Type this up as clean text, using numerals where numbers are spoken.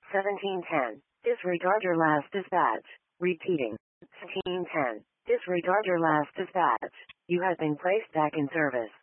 1710. Disregard your last dispatch. Repeating. 1710. Disregard your last dispatch. You have been placed back in service.